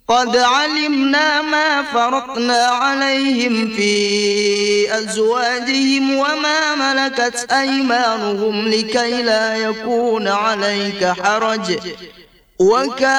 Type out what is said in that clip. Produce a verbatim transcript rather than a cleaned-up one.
قد علمنا ما فرطنا عليهم في أزواجهم وما ملكت أيمانهم لكي لا يكون عليك حرج وكان